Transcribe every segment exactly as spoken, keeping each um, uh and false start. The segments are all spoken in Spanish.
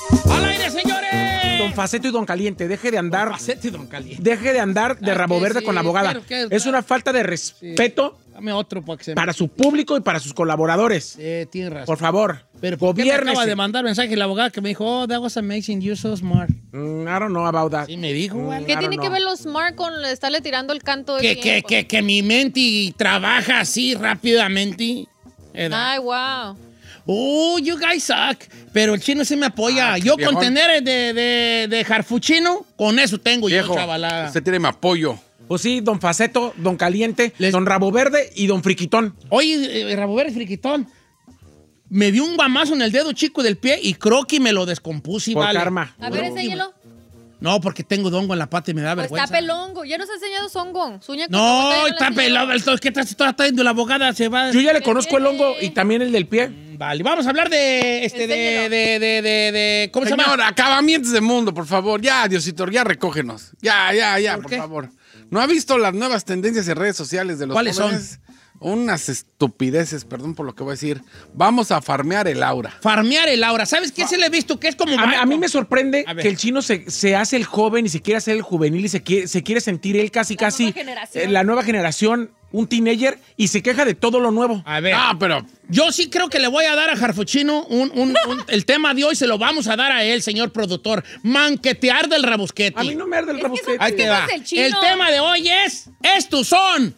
¡Al aire, señores! Don Faceto y Don Caliente, deje de andar. Don Faceto y Don Caliente. Deje de andar de Ay, rabo que verde sí, con la abogada. quiero, quiero, es claro. una falta de respeto Sí. Dame otro para que se me... para su público y para sus colaboradores. Eh, tienes razón. Por favor, Pero ¿por qué me acaba gobiérnese. de mandar mensaje la abogada que me dijo, oh, that was amazing, you're so smart? Mm, I don't know about that. Sí, me dijo, güey. ¿Qué I tiene don't que know. ver los smart con estarle tirando el canto de Que, que, que, que mi mente trabaja así rápidamente. Eh, Ay, wow. Oh, you guys suck. Pero el chino sí me apoya. Ah, yo viejón. con tener de, de, de jarfuchino, con eso tengo Viejo, yo, chavalada. usted tiene mi apoyo. Pues sí, Don Faceto, Don Caliente, Les- Don Rabo Verde y Don Friquitón. Oye, eh, Rabover Friquitón, me dio un guamazo en el dedo chico del pie y creo que me lo descompuse, Por vale. karma. A ver, enséñalo. No, porque tengo dongo en la pata y me da Pues vergüenza. está pelongo. Ya nos ha enseñado Songón. Su uña que No, como todavía está la enseñaron. pelado. ¿Qué estás está trayendo la abogada? Se va. Yo ya le conozco el hongo y también el del pie. Vale, vamos a hablar de este de Enséñalo. de de de, de- ¿cómo se Señor, llama? acabamientos de mundo, por favor. Ya, Diosito, ya recógenos. Ya, ya, ya, ¿Por por, qué? favor. ¿No ha visto las nuevas tendencias en redes sociales de los ¿Cuáles son? jóvenes? Unas estupideces, perdón por lo que voy a decir. Vamos a farmear el aura. Farmear el aura. ¿Sabes qué se le he visto? Que es como A, mí- a mí me sorprende A ver. que el chino se, se hace el joven y se quiere hacer el juvenil y se quiere, se quiere sentir él casi, La casi. nueva generación. eh, la nueva generación, un teenager, y se queja de todo lo nuevo. A ver. Ah, pero Yo sí creo que le voy a dar a Jarfuchino un, un- un- el tema de hoy se lo vamos a dar a él, señor productor. Manquetear del rabosquete. A mí no me arde el Es que rabosquete. son Ahí te temas va. del chino. El tema de hoy es, estos son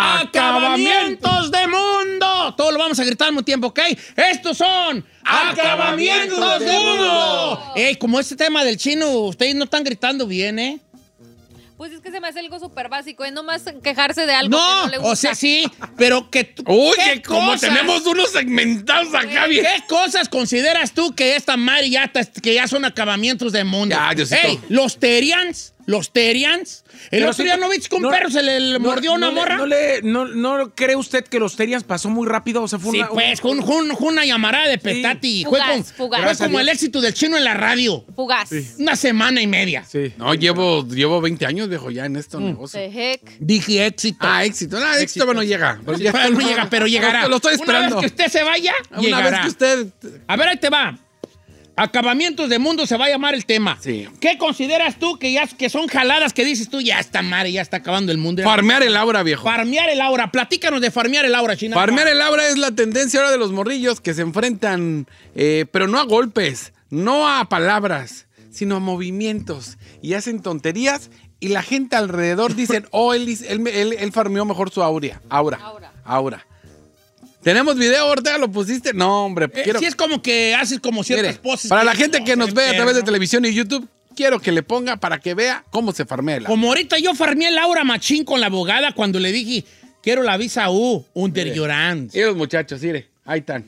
acabamientos de mundo. Todo lo vamos a gritar al mismo tiempo, ¿ok? Estos son acabamientos de mundo. Ey, como este tema del chino, ustedes no están gritando bien, ¿eh? Pues es que se me hace algo súper básico. Es nomás quejarse de algo No, que no le gusta. o sea, sí, pero que... tú- uy, ¿qué que como cosas? tenemos unos segmentados acá, bien. ¿Qué cosas consideras tú que esta madre ya, ta- que ya son acabamientos de mundo? Ya, Diosito. Ey, los Terians, los Terians. El Pero otro sí, día no viste que un no- perro se le, le No- mordió a una no le- morra. No, le, no, ¿No cree usted que los Terians pasó muy rápido? O sea, fue Sí, una, pues, fue, un- fue un- fue una llamarada de petati. Fue, Fugaz, con- fugaz. fue Gracias a como Dios. el éxito del chino en la radio. Fugaz. Una semana y media. Sí. No, llevo, llevo veinte años, viejo, ya en esto negocio. The heck. Dije éxito. Ah, éxito. No, éxito no llega. Pero ya Pero no llega, pero llegará. Lo estoy esperando. Una vez que usted se vaya, Una llegará. vez que usted... A ver, ahí te va. Acabamientos de mundo se va a llamar el tema. Sí. ¿Qué consideras tú que ya que son jaladas que dices tú, ya está madre, ya está acabando el mundo? Farmear el aura, viejo. Farmear el aura. Platícanos de farmear el aura, China. Farmear el aura es la tendencia ahora de los morrillos que se enfrentan, eh, pero no a golpes, no a palabras, sino a movimientos. Y hacen tonterías y la gente alrededor dicen, oh, él, hizo- él, él, él farmeó mejor su aurea. Aura. Aura. Aura. ¿Tenemos video, Ortega? ¿Lo pusiste? No, hombre. Eh, quiero... sí es como que haces como ciertas Mire, poses. para que- la gente que no, nos ve a qué través de perro. televisión y YouTube, quiero que le ponga para que vea cómo se farmea el aura. Como ahorita yo farmeé el aura machín con la abogada cuando le dije, quiero la visa U, under your hands. Y los muchachos, mire, ahí están.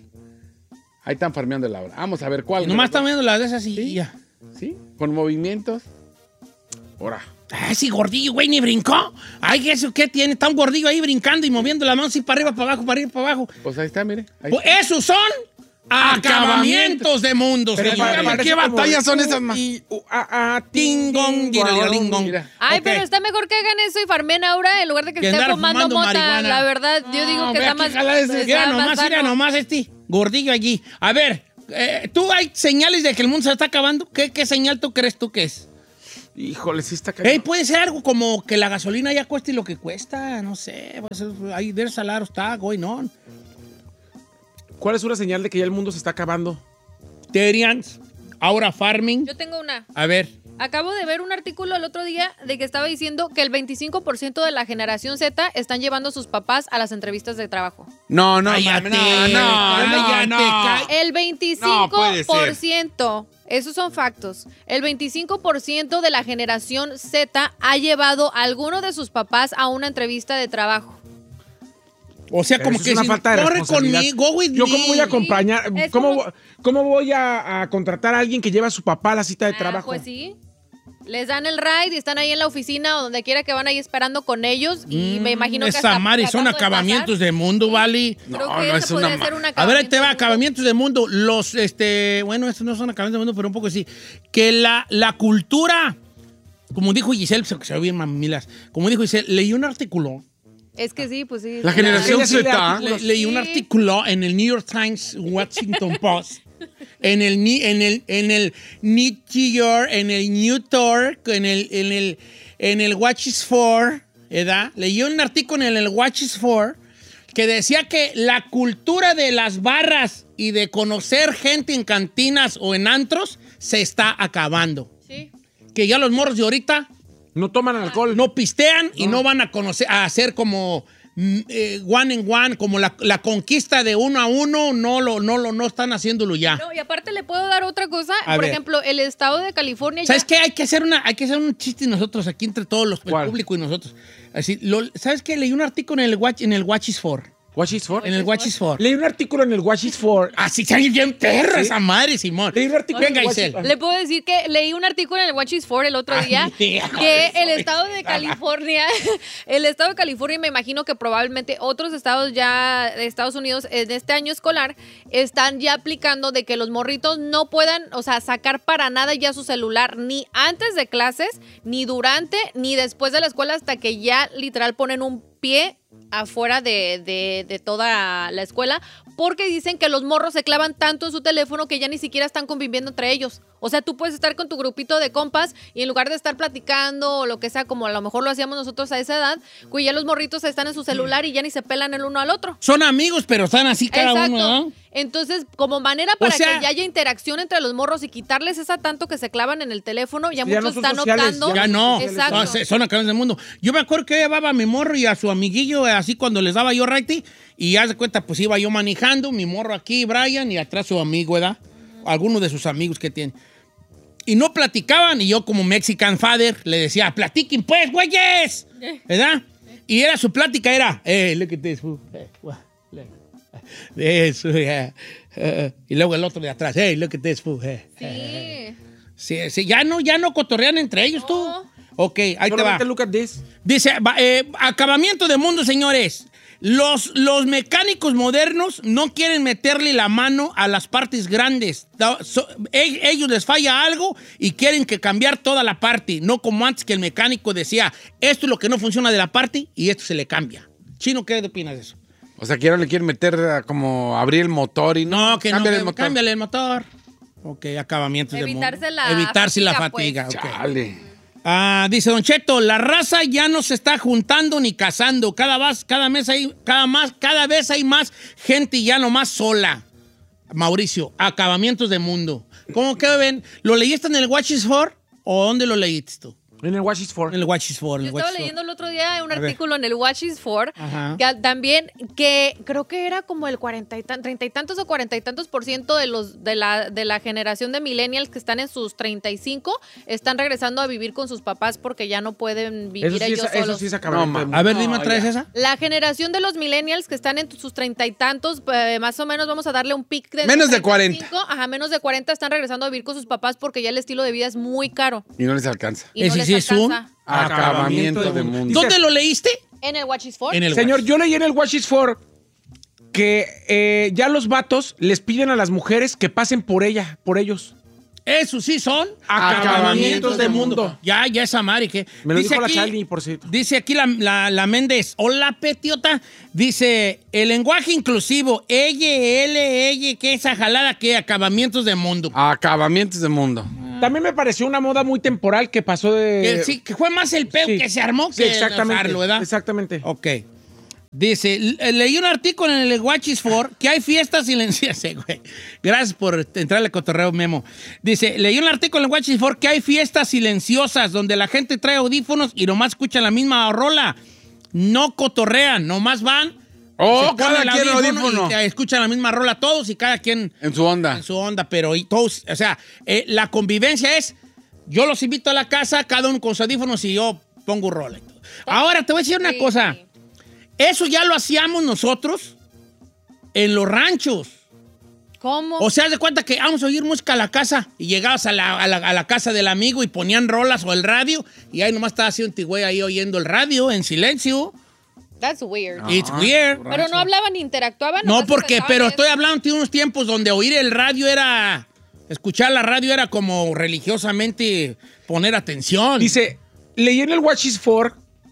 Ahí están farmeando el aura. Vamos a ver cuál. Y nomás están viendo las de esas y Sí. ya. ¿Sí? Con movimientos. Ahora. Ay, sí, gordillo, güey, ni brincó. Ay, ¿eso qué tiene? Está un gordillo ahí brincando y moviendo la mano así para arriba, para abajo, para arriba, para abajo. Pues ahí está, mire. Ahí Pues está. esos son acabamientos de mundo, Pero señor. para- ¿qué parece como batallas son u, esas, ma? y, u, a, a, Tingong, diralingong. Mira. Ay, Ok. pero está mejor que hagan eso y farmen ahora en lugar de que, Que estén andar fumando, fumando mota. marihuana. La verdad, yo digo No, que vea está qué más. jalada ese. está Mira más nomás, mira sano. nomás este gordillo allí. A ver, eh, ¿tú hay señales de que el mundo se está acabando? ¿Qué, qué señal tú crees tú que es? Híjole, sí está Ey, cayendo. puede ser algo como que la gasolina ya cueste lo que cuesta, no sé. Pues, ahí del salario está going on. ¿Cuál es una señal de que ya el mundo se está acabando? Terians, ahora farming. Yo tengo una. A ver. Acabo de ver un artículo el otro día de que estaba diciendo que el veinticinco por ciento de la generación Z están llevando a sus papás a las entrevistas de trabajo. No, no, Cállate, mami, no, no, cállate, no, no. cá- El No puede veinticinco por ciento, esos son factos, el veinticinco por ciento de la generación Z ha llevado a alguno de sus papás a una entrevista de trabajo. O sea, Pero como eso que es una si falta de corre responsabilidad. conmigo, go with Yo me. cómo voy a acompañar, Es cómo, como- vo- cómo voy a, a contratar a alguien que lleva a su papá a la cita de Ah, trabajo. pues sí. Les dan el ride y están ahí en la oficina o donde quiera que van ahí esperando con ellos y me imagino que Esa hasta madre son tratando de acabamientos pasar. de mundo, ¿vale? Creo No, que no, ese es una podría ma- ser un A ver, ahí te va, acabamiento. acabamientos de mundo. Los, este, bueno, estos no son acabamientos de mundo, pero un poco sí. Que la, la cultura, como dijo Giselle, se se ve bien mamilas, como dijo Giselle, leí un artículo, Es que sí, pues sí. La sí. generación Ella sí lee Z. artículos. le- leí un Sí. artículo en el New York Times Washington Post en el ni- en el en el New York, en el New York, en el en el en el Watches for, ¿verdad? Leí un artículo en el Watches for que decía que la cultura de las barras y de conocer gente en cantinas o en antros se está acabando. Sí. Que ya los morros de ahorita No toman alcohol. no pistean y no van a conocer, a hacer como mm, eh, one en one, como la, la conquista de uno a uno, no lo, no lo, no están haciéndolo ya. No, y aparte le puedo dar otra cosa. A Por ver. ejemplo, el estado de California. ¿Sabes ya- qué? Hay que hacer una, hay que hacer un chiste nosotros aquí entre todos los, el ¿Cuál? público y nosotros. Así, lo- ¿sabes qué? Leí un artículo en el Watch, en el Watches for. Watch is for. En el Watches for. Leí un artículo en el Watch is for. Así se bien perra ¿Sí? esa madre, Simón. Leí un artículo Venga, en el Watch Isel. is- Le puedo decir que leí un artículo en el Watches for el otro Ay, día tía, que eso el es. estado de California, el estado de California, y me imagino que probablemente otros estados ya de Estados Unidos en este año escolar están ya aplicando de que los morritos no puedan, o sea, sacar para nada ya su celular ni antes de clases, ni durante, ni después de la escuela hasta que ya literal ponen un pie afuera de, de, de toda la escuela, porque dicen que los morros se clavan tanto en su teléfono que ya ni siquiera están conviviendo entre ellos. O sea, tú puedes estar con tu grupito de compas y en lugar de estar platicando o lo que sea, como a lo mejor lo hacíamos nosotros a esa edad, pues ya los morritos están en su celular y ya ni se pelan el uno al otro. Son amigos, pero están así cada Exacto. uno, ¿no? Entonces, como manera para sea- que ya haya interacción entre los morros y quitarles esa tanto que se clavan en el teléfono, ya Sí, ya muchos no son están sociales, optando. Ya no, Exacto. no, se- son acabas del mundo. Yo me acuerdo que llevaba a mi morro y a su amiguillo así cuando les daba yo righty y ya de cuenta pues iba yo manejando, mi morro aquí, Brian, y atrás su amigo, ¿verdad? Algunos de sus amigos que tiene. Y no platicaban y yo como Mexican father le decía, platiquen pues, güeyes, ¿verdad? Y era su plática, era, eh, look at this, fool. Eh, what? Look. Eso, yeah. Eh, y luego el otro de atrás, hey, look at this, fool. Eh, eh. Sí. Sí, sí, ya no, ya no cotorrean entre ellos, tú. No. Ok, ahí te va. Solamente look at this. Dice, va, eh, acabamiento de mundo, señores. Los, los mecánicos modernos no quieren meterle la mano a las partes grandes. Da- so- e- ellos les falla algo y quieren que cambiar toda la parte. No como antes que el mecánico decía, esto es lo que no funciona de la parte y esto se le cambia. Chino, ¿qué opinas de eso? O sea, que ahora le quieren meter a como abrir el motor y no. No, que cámbiale no, el motor. cámbiale el motor. Ok, acabamientos de mundo. Evitarse la Evitarse la fatiga, fatiga. pues. ok. Chale. Ah, dice Don Cheto, la raza ya no se está juntando ni casando. Cada vez, cada mes hay, cada más, cada vez hay más gente ya nomás sola. Mauricio, acabamientos de mundo. ¿Cómo que ven? ¿Lo leíste en el Watches for o dónde lo leíste tú? En el Watch is for. En el Watches for. En Yo el estaba Watches for. leyendo el otro día un A ver. artículo en el Watches for Ajá. que también que creo que era como el cuarenta y tan, treinta y tantos o cuarenta y tantos por ciento de los de la de la generación de millennials que están en sus treinta y cinco están regresando a vivir con sus papás porque ya no pueden vivir Eso sí, ellos es, solos. eso sí es acabamiento No, de ma- mundo. A ver, dime No, otra vez ya. esa. La generación de los millennials que están en sus treinta y tantos, eh, más o menos vamos a darle un pic de Menos de treinta y cinco, ajá, menos de cuarenta están regresando a vivir con sus papás porque ya el estilo de vida es muy caro Y no les alcanza. y no Ese les sí es un- alcanza. Acabamiento de mundo. ¿Dónde lo leíste? En el Watches for. En el Señor, Watches. yo leí en el Watch is for que eh, ya los vatos les piden a las mujeres que pasen por ella, por ellos. Esos sí son Acabamientos de mundo. Ya, ya esa madre que. Me lo dice dijo la aquí- Charlie, por cierto. Dice aquí la, la, la Méndez, hola petiota, dice, el lenguaje inclusivo, ella, él, ella, que esa jalada, que acabamientos de mundo. Acabamientos de mundo. También me pareció una moda muy temporal que pasó de... Que, sí, que fue más el peo sí. que se armó Sí, que exactamente. usarlo, ¿verdad? Exactamente. Ok. Dice, le- leí un artículo en el Watches for que hay fiestas silenciosas, güey. Gracias por entrarle cotorreo, Memo. Dice, leí un artículo en el Watches for que hay fiestas silenciosas donde la gente trae audífonos y nomás escucha la misma rola. No cotorrean, nomás van. Oh, se cada ponen el quien audífono audífono. y, eh, escuchan la misma rola todos y cada quien En su onda. en su onda, pero y todos, o sea, eh, la convivencia es, yo los invito a la casa, cada uno con sus audífonos y yo pongo rola y todo. Ahora te voy a decir una Sí, cosa. sí. Eso ya lo hacíamos nosotros en los ranchos. ¿Cómo? O sea, haz de cuenta que vamos a oír música a la casa y llegabas a la, a la- a la casa del amigo y ponían rolas o el radio y ahí nomás estaba así un tigüey ahí oyendo el radio en silencio. That's weird. It's weird. Pero no hablaban ni interactuaban. No, nomás se porque, sentaban pero ahí. estoy hablando de unos tiempos donde oír el radio era, escuchar la radio era como religiosamente poner atención. Dice, leí en el Watch is for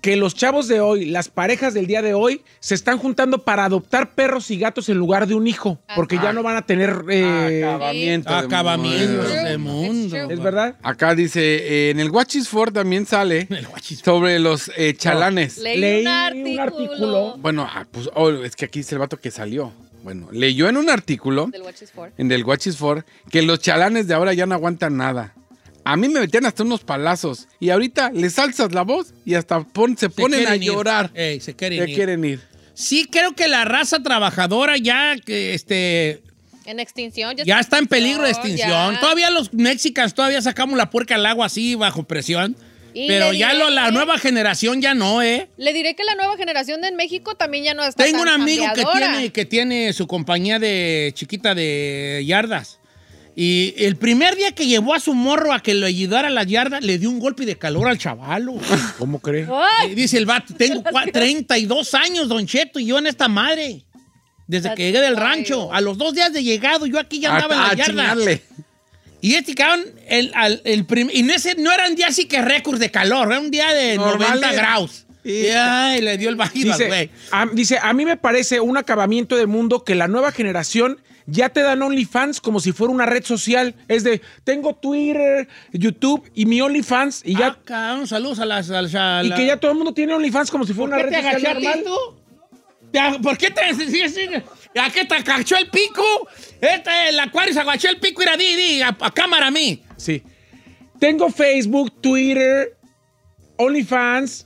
que los chavos de hoy, las parejas del día de hoy, se están juntando para adoptar perros y gatos en lugar de un hijo. Porque ya no van a tener... eh, Acabamiento. de Acabamientos mundo. de mundo. It's true. ¿Es verdad? Acá dice, eh, en el Watches for también sale El guachis. sobre los eh, chalanes. Leí, Leí un un artículo, artículo. Bueno, ah, pues oh, es que aquí dice el vato que salió. Bueno, leyó en un artículo, del Watch is For. en el Watches for, que los chalanes de ahora ya no aguantan nada. A mí me metían hasta unos palazos. Y ahorita les alzas la voz y hasta pon- se Se ponen a quieren ir. llorar. Ey, se quieren Ya ir. quieren ir. Sí, creo que la raza trabajadora ya, que este, En extinción. ya está en peligro de extinción. ya. Todavía los mexicanos todavía sacamos la puerca al agua así bajo presión. Y Pero le ya diré- lo- la nueva generación ya no, ¿eh? Le diré que la nueva generación de México también ya no está Tengo un tan amigo que cambiadora. tiene, que tiene su compañía de chiquita de yardas. Y el primer día que llevó a su morro a que lo ayudara a las yardas, le dio un golpe de calor al chavalo. ¿Cómo cree? Ay, Y dice el vato, tengo cua- treinta y dos años, Don Cheto, y yo en esta madre. Desde That's que llegué del wild. rancho. A los dos días de llegado, yo aquí ya andaba A- en a la yarda. chingarle. Y este cabrón, el, al- el prim- y no, ese, no era un día así que récords de calor, era un día de Normales. noventa grados. Y ay, le dio el bajido al Dice güey. a, dice, a mí me parece un acabamiento de mundo que la nueva generación ya te dan OnlyFans como si fuera una red social. Es de, tengo Twitter, YouTube y mi OnlyFans y ya... Ah, cabrón, saludos a las... A las- a y la- que ya todo el mundo tiene OnlyFans como si fuera ¿Por una qué red te social agachaste normal. tú? Te ag- ¿Por qué te... sí, sí, ¿A qué te agachó el pico? Este, el acuario se agachó el pico y era di, di, a, a cámara a mí. Sí. Tengo Facebook, Twitter, OnlyFans.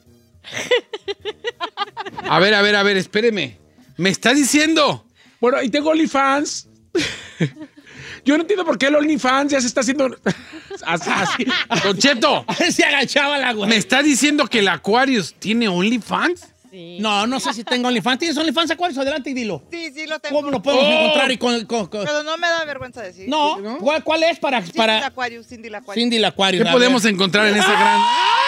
A ver, a ver, a ver, espéreme. ¿Me está diciendo? Bueno, y tengo OnlyFans. Yo no entiendo por qué el OnlyFans ya se está haciendo así. así. Don Cheto, Se agachaba la güey. ¿me está diciendo que el Aquarius tiene OnlyFans? sí. No, no sé si tengo OnlyFans. ¿Tienes OnlyFans, Acuarios? Adelante y dilo. Sí, sí lo tengo. ¿Cómo lo podemos Oh. encontrar? Y con, con- con- Pero no me da vergüenza decir. No, ¿no? ¿cuál, cuál es para, Cindy para la Aquarius, Cindy la Aquarius. Cindy el Acuario? ¿Qué podemos encontrar en esa gran...?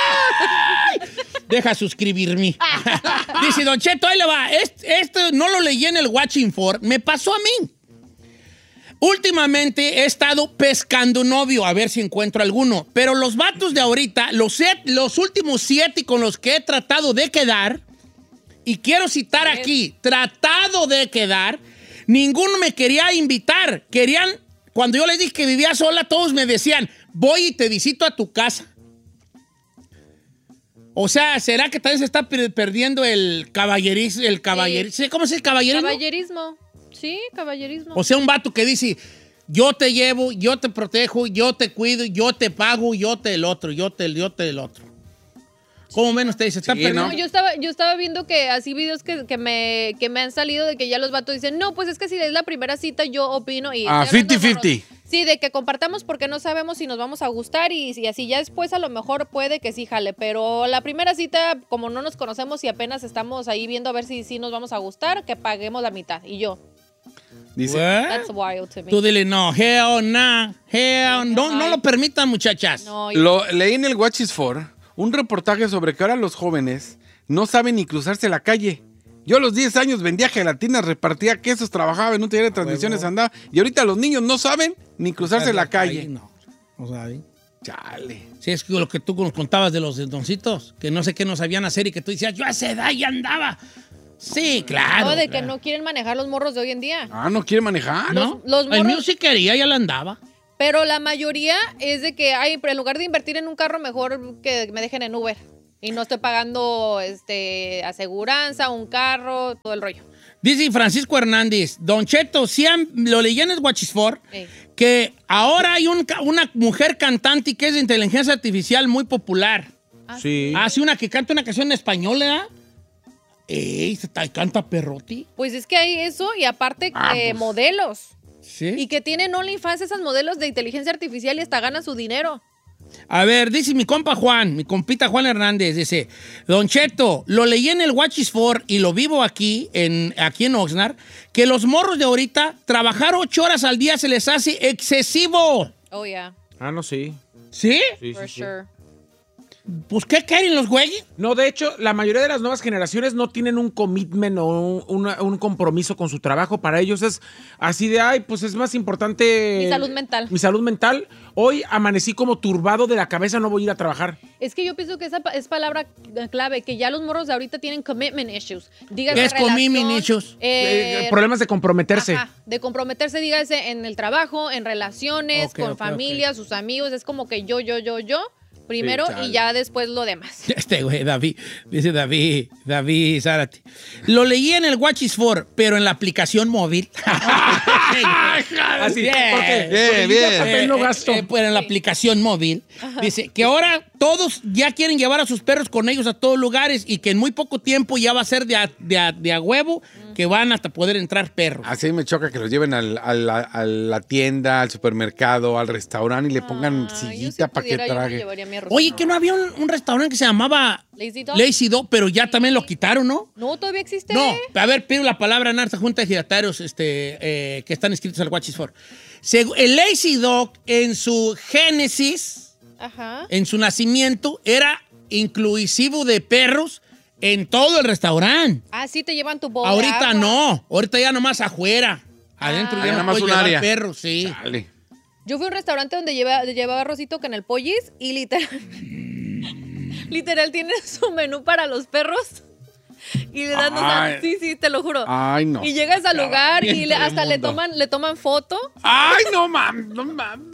Deja suscribirme. Dice, Don Cheto, ahí le va. Este, este no lo leí en el Watching For. Me pasó a mí. Últimamente he estado pescando novio, a ver si encuentro alguno. Pero los vatos de ahorita, los, set- los últimos siete con los que he tratado de quedar, y quiero citar aquí, tratado de quedar, ninguno me quería invitar. Querían, cuando yo les dije que vivía sola, todos me decían, voy y te visito a tu casa. O sea, ¿será que tal vez se está per- perdiendo el caballerismo? El caballerismo. ¿Cómo es el caballerismo? Caballerismo. Sí, caballerismo. O sea, un vato que dice, yo te llevo, yo te protejo, yo te cuido, yo te pago, yo te el otro, yo te, yo te el otro. ¿Cómo ven ustedes? ¿Se está Sí, perdiendo? No, yo estaba, yo estaba viendo que así videos que, que, me, que me han salido de que ya los vatos dicen, no, pues es que si es la primera cita yo opino y... Ah, estoy hablando de cincuenta cincuenta. morros. Sí, de que compartamos porque no sabemos si nos vamos a gustar y, y así ya después a lo mejor puede que sí jale, pero la primera cita, como no nos conocemos y apenas estamos ahí viendo a ver si sí nos vamos a gustar, que paguemos la mitad. Y yo, Dice, that's wild to me. Tú dile, no, hell, nah, hell, no, no lo permitan, muchachas. No, yo- lo, leí en el Watches for un reportaje sobre que ahora los jóvenes no saben ni cruzarse la calle. Yo a los diez años vendía gelatinas, repartía quesos, trabajaba en un taller de transmisiones, andaba. Y ahorita los niños no saben ni cruzarse la calle. No, no saben. Chale. Sí, es lo que tú nos contabas de los doncitos, que no sé qué no sabían hacer y que tú decías, yo a esa edad ya andaba. Sí, claro. no, de que claro. no quieren manejar los morros de hoy en día. Ah, no quiere manejar. ¿No? los El morros- mío sí quería, ya la andaba. Pero la mayoría es de que, ay, en lugar de invertir en un carro, mejor que me dejen en Uber. Y no estoy pagando este, aseguranza, un carro, todo el rollo. Dice Francisco Hernández, Don Cheto, sí han- lo leí en el Watches for, Ey. que ahora hay un ca- una mujer cantante que es de inteligencia artificial muy popular. Sí. Hace una que canta una canción en español, ¿verdad? Ey, se ta- canta perroti. Pues es que hay eso y aparte Ah, eh, pues. modelos. Sí. Y que tienen OnlyFans esas modelos de inteligencia artificial y hasta ganan su dinero. A ver, dice mi compa Juan, mi compita Juan Hernández, dice, Don Cheto, lo leí en el Watches for y lo vivo aquí en, aquí en Oxnard, que los morros de ahorita, trabajar ocho horas al día se les hace excesivo. Oh, yeah, Ah, no, sí. ¿Sí? Sí, for sí, sí. sure. Pues, ¿qué quieren los güeyes? No, de hecho, la mayoría de las nuevas generaciones no tienen un commitment o un, una- un compromiso con su trabajo. Para ellos es así de, ay, pues es más importante... Mi salud mental. Mi salud mental. Hoy amanecí como turbado de la cabeza, no voy a ir a trabajar. Es que yo pienso que esa pa- es palabra clave, que ya los morros de ahorita tienen commitment issues. Dígase ¿Qué es relación, commitment issues? eh, Eh, problemas de comprometerse. Ajá, de comprometerse, dígase, en el trabajo, en relaciones, Ok, con ok, familia, sus amigos. Es como que yo, yo, yo, yo, primero Sí, chale. y ya después lo demás. Este güey, David, dice David, David Zárate. Lo leí en el Watch is For, pero en la aplicación móvil. Así, Bien. ¿por qué? Bien, Porque yo bien. ya papel no gasto. Eh, pues en la aplicación móvil. Dice que ahora todos ya quieren llevar a sus perros con ellos a todos lugares y que en muy poco tiempo ya va a ser de a, de a- de a huevo que van hasta poder entrar perros. Así me choca que los lleven al- a, la, a la tienda, al supermercado, al restaurante y le pongan Ay, yo sillita si para que pudiera, yo me trague. llevaría a mi arrocito. Oye, que no había un, un restaurante que se llamaba Lazy Dog. Lazy Dog, pero ya también lo quitaron, ¿no? No, todavía existe. No, a ver, pido la palabra en esta junta de giratarios este, eh, que están inscritos al Watch is For. Segu- El Lazy Dog, en su génesis, Ajá. en su nacimiento, era inclusivo de perros en todo el restaurante. Ah, sí te llevan tu bowl de Ahorita agua. no, ahorita ya nomás afuera. Adentro Ah. ya Nada no más puedes un llevar área. perros, sí. Chale. Yo fui a un restaurante donde lleva, llevaba Rosito que en el Pollis y literal, literal tiene su menú para los perros. Y le dan, o sea, Ay. sí, sí, te lo juro. Ay, no. Y llegas al lugar y le- Acabamiento hasta de le mundo. toman, le toman foto. Ay, no mames, no mames.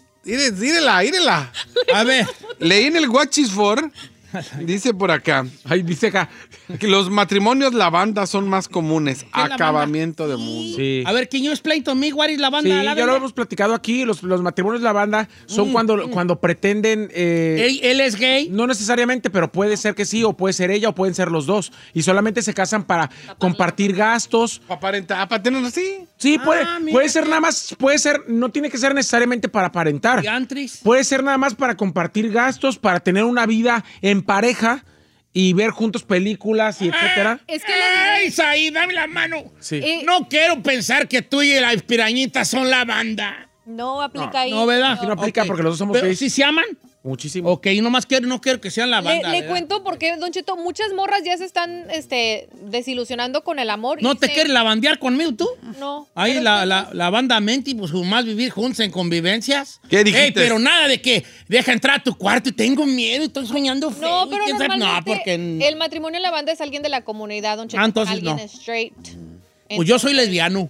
Írela, írela. A ver, Leí en el Watch is For, dice por acá, Ay, dice acá. que los matrimonios lavanda son más comunes. ¿Qué es la Acabamiento de mundo. Sí. a ver, can you explain to me what is la Sí, banda? ya la lo banda? hemos platicado aquí. Los, los matrimonios de la banda son cuando, cuando pretenden. eh, Él, él es gay. No necesariamente, pero puede ser que sí, o puede ser ella, o pueden ser los dos. Y solamente se casan para compartir gastos. Para aparentar, para tener así. Sí, Ah, puede, mira. puede ser nada más, puede ser, no tiene que ser necesariamente para aparentar. Diantris. Puede ser nada más para compartir gastos, para tener una vida en pareja y ver juntos películas y etcétera. Es que le- ¡Ay, Isaí, dame la mano! Sí. Eh, No quiero pensar que tú y la pirañita son la banda. no aplica ahí. No, ¿verdad? Sí, no aplica porque los dos somos Pero gays. ¿sí se aman? Muchísimo. Ok, nomás quiero, no quiero que sean la Le, banda. le ¿verdad? cuento porque, Don Cheto, muchas morras ya se están este, desilusionando con el amor. y ¿No te dicen, quieres lavandear conmigo tú? No. Ahí pero la, es que- la, la banda Menti, pues más vivir juntos en convivencias. ¿Qué dijiste? Ey, pero nada de que deja entrar a tu cuarto y tengo miedo y estoy soñando feo. No, y pero quién sabe- normalmente No, porque... el matrimonio en la banda es alguien de la comunidad, Don Cheto, Ah, entonces alguien no. straight. Pues yo soy lesbiano.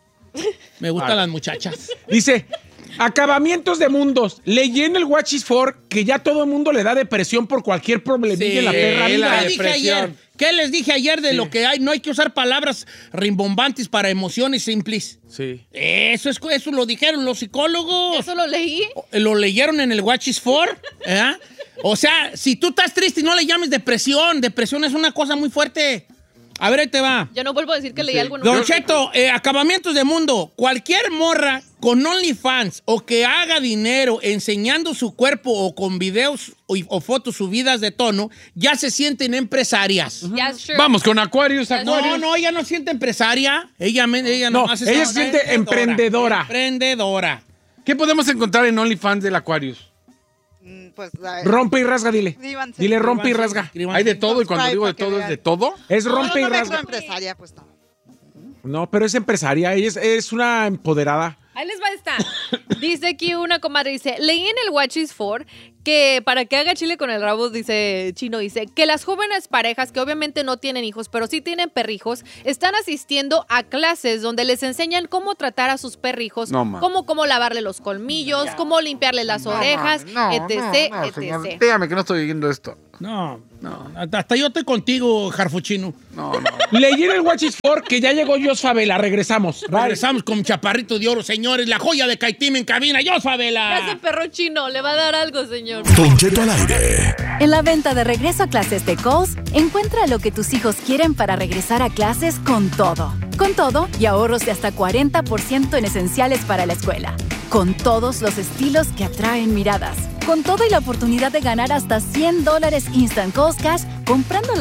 Me gustan las muchachas. Dice, acabamientos de mundos. Leí en el Watch is For que ya todo el mundo le da depresión por cualquier problemilla en la perra la vida. ¿Qué dije depresión. ayer? ¿Qué les dije ayer de lo que hay? No hay que usar palabras rimbombantes para emociones simples. Sí. Eso, es, eso lo dijeron los psicólogos. Eso lo leí. Lo leyeron en el Watch is For. ¿eh? O sea, si tú estás triste, no le llames depresión. Depresión es una cosa muy fuerte. A ver, ahí te va. Yo no vuelvo a decir que leí Sí. algo. en Don un- Cheto, eh, acabamientos de mundo. Cualquier morra con OnlyFans o que haga dinero enseñando su cuerpo o con videos o, o fotos subidas de tono, ya se sienten empresarias. Yeah, sure. Vamos con Aquarius, No, Aquarius. no, ella no siente empresaria. Ella, me- ella No, nomás es ella se siente emprendedora. Emprendedora. ¿Qué podemos encontrar en OnlyFans del Aquarius? Mm, Pues, ay, Rompe y rasga, dile. Suscríbanse. Dile rompe y rasga. Escríbanse. Hay de todo y cuando Subscribe digo de para que todo es vean. de todo. Es no, rompe no, y no, rasga. empresaria, pues no. No, pero es empresaria. Ella es, es una empoderada. Ahí les va esta. Dice aquí una comadre, dice, leí en el Watch is For que para que haga chile con el rabo, dice Chino, dice, que las jóvenes parejas que obviamente no tienen hijos, pero sí tienen perrijos, están asistiendo a clases donde les enseñan cómo tratar a sus perrijos, No, ma. cómo, cómo lavarle los colmillos, cómo limpiarle las orejas, etc, etcétera. Dígame que no estoy oyendo esto. No, no. Hasta, hasta yo estoy contigo, Jarfuchino. No, no. Leí en el Watch is For que ya llegó Jos Favela. Regresamos. Regresamos con Chaparrito de Oro, señores. La joya de Caitim en cabina. ¡Yo, Ese Favela! perro chino le va a dar algo, señor. Don Cheto al aire. En la venta de regreso a clases de Kohl's, encuentra lo que tus hijos quieren para regresar a clases con todo. Con todo y ahorros de hasta cuarenta por ciento en esenciales para la escuela. Con todos los estilos que atraen miradas. Con todo y la oportunidad de ganar hasta cien dólares Instant Kohl's Cash comprando la